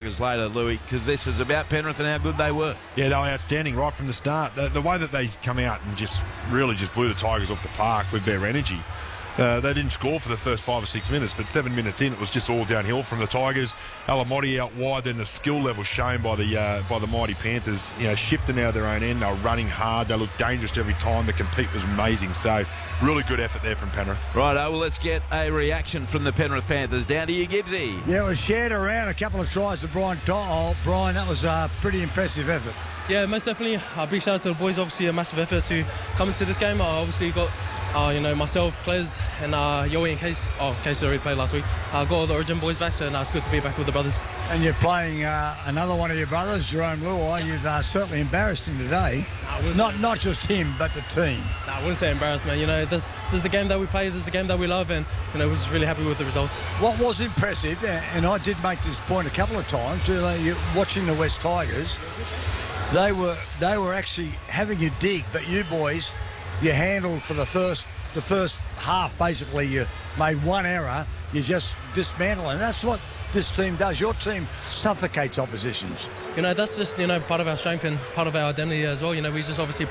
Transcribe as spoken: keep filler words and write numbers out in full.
Tigers later, Louis, because this is about Penrith and how good they were. Yeah, they were outstanding right from the start. The, the way that they come out and just really just blew the Tigers off the park with their energy. Uh, they didn't score for the first five or six minutes, but seven minutes in, it was just all downhill from the Tigers. Alamotti out wide, then the skill level shown by the uh, by the mighty Panthers, you know, shifting out of their own end. They were running hard. They looked dangerous every time. The compete was amazing. So, really good effort there from Penrith. Right, well, let's get a reaction from the Penrith Panthers. Down to you, Gibbsy. Yeah, it was shared around. A couple of tries to Brian. Oh, Brian, that was a pretty impressive effort. Yeah, most definitely. A big shout out to the boys. Obviously, a massive effort to come into this game. I obviously got, uh, you know, myself, Klez, and uh, Yoey and Case. Oh, Case already played last week. I uh, got all the Origin boys back, so now it's good to be back with the brothers. And you're playing uh, another one of your brothers, Jerome Luai. You've uh, certainly embarrassed him today. Nah, not not just him, but the team. Nah, I wouldn't say embarrassed, man. You know, this, this is the game that we play. This is the game that we love, and you know, we're just really happy with the results. What was impressive, and I did make this point a couple of times, you know, you're watching the West Tigers. They were they were actually having a dig, but you boys, you handled for the first the first half. Basically, you made one error, you just dismantle, and that's what this team does. Your team suffocates oppositions. You know, that's just you know part of our strength and part of our identity as well. You know, we just obviously